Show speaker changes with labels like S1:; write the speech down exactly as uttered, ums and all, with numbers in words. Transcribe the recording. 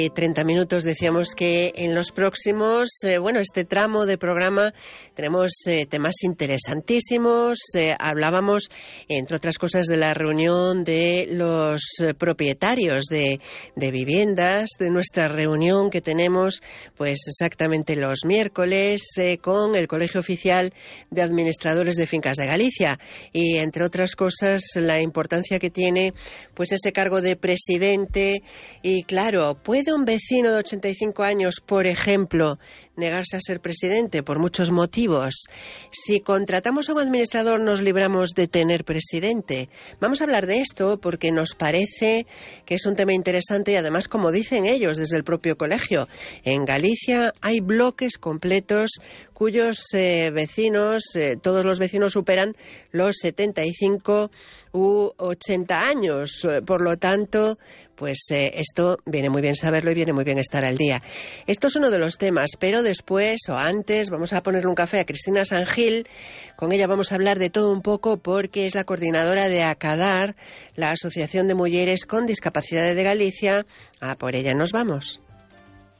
S1: treinta minutos. Decíamos que en los próximos, eh, bueno, este tramo de programa tenemos eh, temas interesantísimos. Eh, hablábamos, entre otras cosas, de la reunión de los eh, propietarios de, de viviendas, de nuestra reunión que tenemos, pues exactamente los miércoles, eh, con el Colegio Oficial de Administradores de Fincas de Galicia. Y, entre otras cosas, la importancia que tiene, pues, ese cargo de presidente. Y, claro, ¿puede un vecino de ochenta y cinco años, por ejemplo, negarse a ser presidente por muchos motivos? Si contratamos a un administrador, nos libramos de tener presidente. Vamos a hablar de esto porque nos parece que es un tema interesante y, además, como dicen ellos desde el propio colegio, en Galicia hay bloques completos cuyos eh, vecinos, eh, todos los vecinos superan los setenta y cinco u ochenta años. Por lo tanto, pues eh, esto viene muy bien saberlo y viene muy bien estar al día. Esto es uno de los temas, pero después o antes vamos a ponerle un café a Cristina Sangil. Con ella vamos a hablar de todo un poco porque es la coordinadora de ACADAR, la Asociación de Mujeres con Discapacidad de Galicia. Ah, por ella nos vamos.